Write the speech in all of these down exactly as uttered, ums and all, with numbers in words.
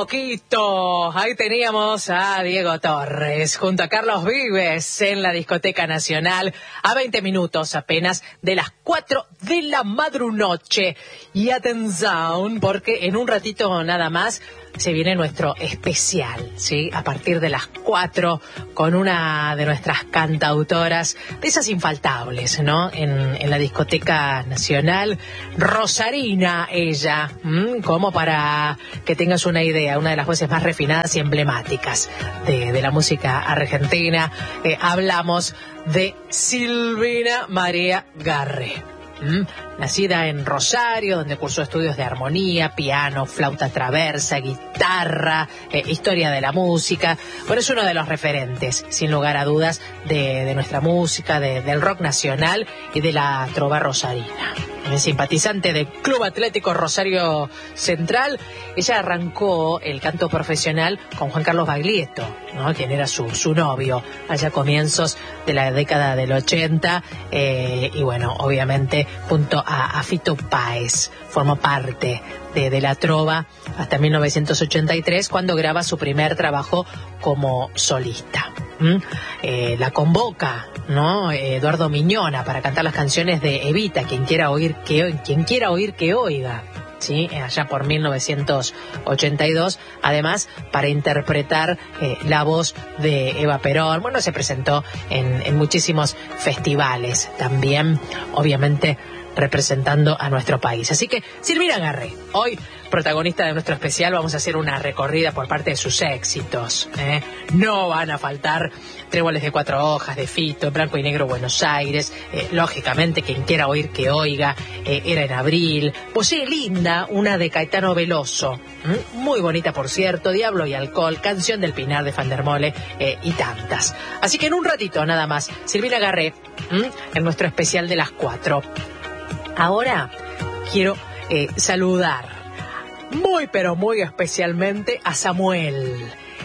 poquito. Ahí teníamos a Diego Torres junto a Carlos Vives en la Discoteca Nacional a veinte minutos apenas de las cuatro de la madrunoche. Y atención, porque en un ratito nada más se viene nuestro especial, ¿sí? A partir de las cuatro, con una de nuestras cantautoras, de esas infaltables, ¿no? En, en la Discoteca Nacional, Rosarina, ella, ¿m? Como para que tengas una idea, una de las voces más refinadas y emblemáticas de, de la música argentina. Eh, hablamos de Silvina María Garré. ¿Mm? Nacida en Rosario, donde cursó estudios de armonía, piano, flauta traversa, guitarra, eh, historia de la música. Bueno, es uno de los referentes, sin lugar a dudas, de, de nuestra música, de, del rock nacional y de la trova rosarina. Es simpatizante del Club Atlético Rosario Central. Ella arrancó el canto profesional con Juan Carlos Baglietto, ¿no? Quien era su, su novio allá a comienzos de la década del ochenta, eh, y bueno, obviamente junto a, a Fito Páez formó parte de, de la trova hasta mil novecientos ochenta y tres, cuando graba su primer trabajo como solista. ¿Mm? Eh, la convoca, ¿no? Eduardo Miñona para cantar las canciones de Evita, quien quiera oír que quien quiera oír que oiga, ¿sí? Allá por mil novecientos ochenta y dos, además para interpretar eh, la voz de Eva Perón. Bueno, se presentó en, en muchísimos festivales también, obviamente representando a nuestro país. Así que Silvina Garré, hoy protagonista de nuestro especial, vamos a hacer una recorrida por parte de sus éxitos, ¿eh? No van a faltar Tréboles de cuatro hojas de Fito, Blanco y Negro Buenos Aires, eh, lógicamente quien quiera oír que oiga, eh, Era en abril, Posee linda, una de Caetano Veloso, ¿eh? Muy bonita por cierto, Diablo y Alcohol, Canción del Pinar de Fandermole, eh, y tantas. Así que en un ratito nada más, Silvina Garré, ¿eh? En nuestro especial de las cuatro. Ahora quiero eh, saludar muy pero muy especialmente a Samuel.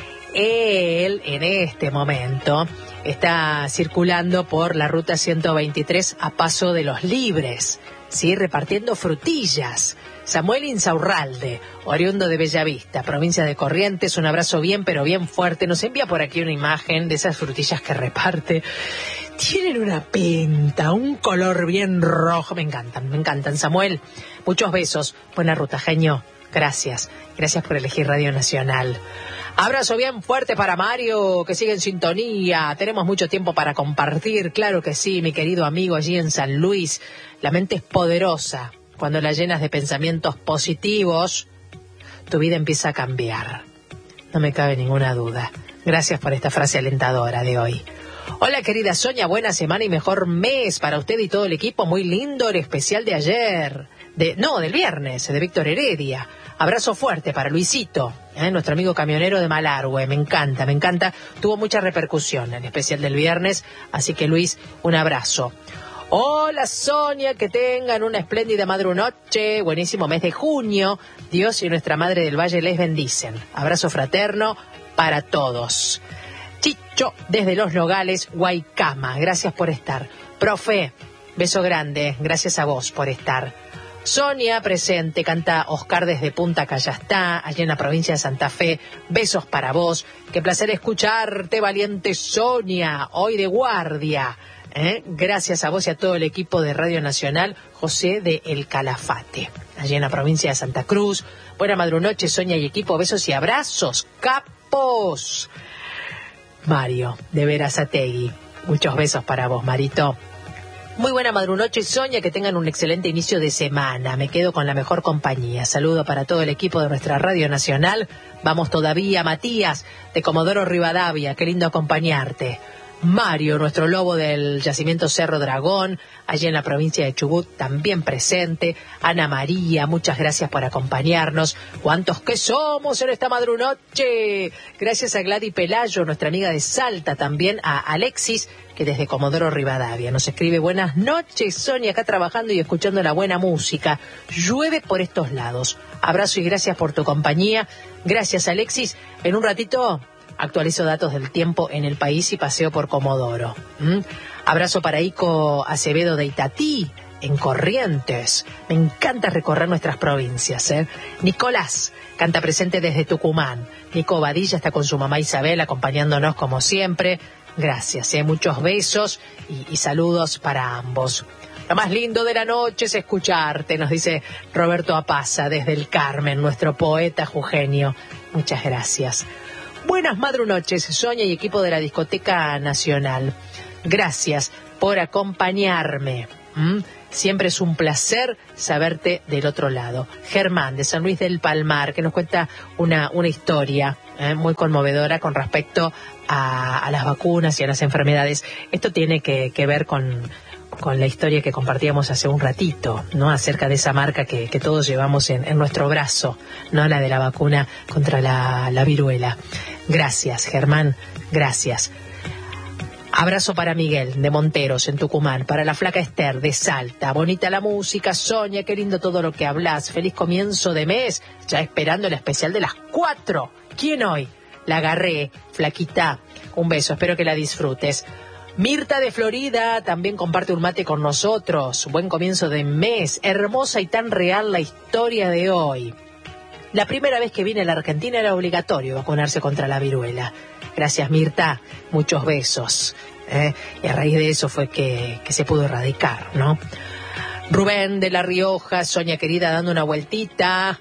Él en este momento está circulando por la ruta ciento veintitrés a Paso de los Libres, ¿sí? Repartiendo frutillas. Samuel Insaurralde, oriundo de Bellavista, provincia de Corrientes, un abrazo bien pero bien fuerte. Nos envía por aquí una imagen de esas frutillas que reparte. Tienen una pinta, un color bien rojo. Me encantan, me encantan. Samuel, muchos besos. Buena ruta, genio. Gracias. Gracias por elegir Radio Nacional. Abrazo bien fuerte para Mario, que sigue en sintonía. Tenemos mucho tiempo para compartir. Claro que sí, mi querido amigo allí en San Luis. La mente es poderosa. Cuando la llenas de pensamientos positivos, tu vida empieza a cambiar. No me cabe ninguna duda. Gracias por esta frase alentadora de hoy. Hola querida Sonia, buena semana y mejor mes para usted y todo el equipo. Muy lindo el especial de ayer, de no, del viernes, de Víctor Heredia. Abrazo fuerte para Luisito, ¿eh? Nuestro amigo camionero de Malargüe. Me encanta, me encanta. Tuvo mucha repercusión el especial del viernes, así que Luis, un abrazo. Hola Sonia, que tengan una espléndida madrunoche, buenísimo mes de junio. Dios y nuestra Madre del Valle les bendicen. Abrazo fraterno para todos. Chicho, desde Los Nogales, Guaycama, gracias por estar. Profe, beso grande, gracias a vos por estar. Sonia, presente, canta Oscar desde Punta Callastá, allá en la provincia de Santa Fe. Besos para vos, qué placer escucharte, valiente Sonia, hoy de guardia. ¿Eh? Gracias a vos y a todo el equipo de Radio Nacional, José de El Calafate, allá en la provincia de Santa Cruz. Buena madrunoche, Sonia y equipo, besos y abrazos, capos. Mario, de Verazategui, muchos besos para vos, Marito. Muy buena madrunoche, Sonia, que tengan un excelente inicio de semana. Me quedo con la mejor compañía. Saludo para todo el equipo de nuestra Radio Nacional. Vamos todavía, Matías, de Comodoro Rivadavia, qué lindo acompañarte. Mario, nuestro lobo del yacimiento Cerro Dragón, allí en la provincia de Chubut, también presente. Ana María, muchas gracias por acompañarnos. ¿Cuántos que somos en esta madrunoche? Gracias a Gladys Pelayo, nuestra amiga de Salta, también a Alexis, que desde Comodoro Rivadavia nos escribe: buenas noches, Sonia, acá trabajando y escuchando la buena música. Llueve por estos lados. Abrazo y gracias por tu compañía. Gracias, Alexis. En un ratito actualizo datos del tiempo en el país y paseo por Comodoro. ¿Mm? Abrazo para Ico Acevedo de Itatí, en Corrientes. Me encanta recorrer nuestras provincias, ¿eh? Nicolás canta presente desde Tucumán. Nico Badilla está con su mamá Isabel acompañándonos como siempre. Gracias, ¿eh? Muchos besos y, y saludos para ambos. Lo más lindo de la noche es escucharte, nos dice Roberto Apaza desde el Carmen, nuestro poeta jujeño. Muchas gracias. Buenas madrunoches, Sonia y equipo de la Discoteca Nacional. Gracias por acompañarme. ¿Mm? Siempre es un placer saberte del otro lado. Germán, de San Luis del Palmar, que nos cuenta una, una historia eh, muy conmovedora con respecto a, a las vacunas y a las enfermedades. Esto tiene que, que ver con... con la historia que compartíamos hace un ratito, ¿no? Acerca de esa marca que, que todos llevamos en, en nuestro brazo, ¿no? La de la vacuna contra la, la viruela. Gracias, Germán, gracias. Abrazo para Miguel, de Monteros, en Tucumán, para la flaca Esther, de Salta. Bonita la música, Sonia, qué lindo todo lo que hablas. Feliz comienzo de mes, ya esperando el especial de las cuatro. ¿Quién hoy? La agarré, flaquita. Un beso, espero que la disfrutes. Mirta de Florida también comparte un mate con nosotros. Buen comienzo de mes. Hermosa y tan real la historia de hoy. La primera vez que vine a la Argentina era obligatorio vacunarse contra la viruela. Gracias, Mirta. Muchos besos. ¿eh? Y a raíz de eso fue que, que se pudo erradicar, ¿no? Rubén de La Rioja, Sonia querida, dando una vueltita.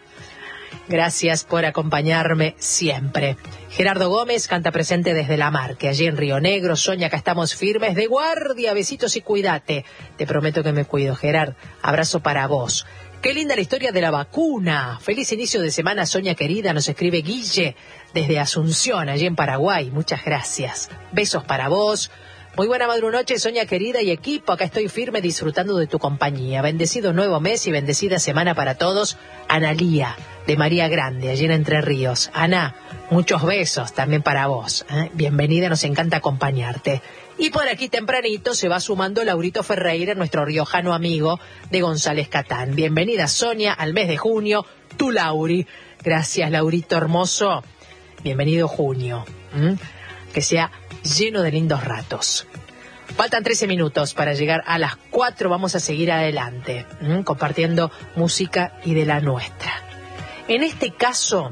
Gracias por acompañarme siempre. Gerardo Gómez canta presente desde La Marque, allí en Río Negro. Sonia, acá estamos firmes de guardia. Besitos y cuídate. Te prometo que me cuido, Gerard. Abrazo para vos. Qué linda la historia de la vacuna. Feliz inicio de semana, Sonia querida. Nos escribe Guille desde Asunción, allí en Paraguay. Muchas gracias. Besos para vos. Muy buena madrunoche, Sonia querida y equipo. Acá estoy firme disfrutando de tu compañía. Bendecido nuevo mes y bendecida semana para todos. Analía, de María Grande, allí en Entre Ríos. Ana, muchos besos también para vos. ¿eh? Bienvenida, nos encanta acompañarte. Y por aquí tempranito se va sumando Laurito Ferreira, nuestro riojano amigo de González Catán. Bienvenida, Sonia, al mes de junio. Tu Lauri. Gracias, Laurito hermoso. Bienvenido junio. ¿Mm? Que sea lleno de lindos ratos. Faltan trece minutos para llegar a las cuatro. Vamos a seguir adelante, ¿m? compartiendo música y de la nuestra. En este caso,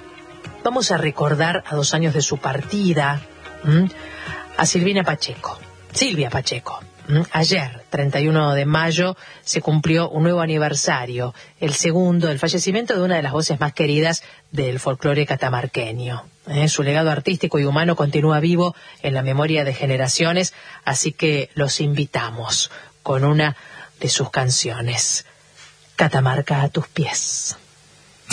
vamos a recordar a dos años de su partida, ¿m? a Silvina Pacheco. Silvia Pacheco. ¿m? Ayer, treinta y uno de mayo, se cumplió un nuevo aniversario, el segundo del fallecimiento de una de las voces más queridas del folclore catamarqueño. ¿eh? Su legado artístico y humano continúa vivo en la memoria de generaciones, así que los invitamos con una de sus canciones, Catamarca a tus pies.